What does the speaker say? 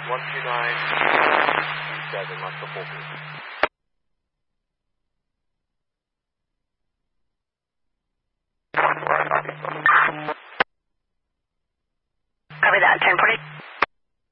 12927, lots of full group. Copy that, 1040.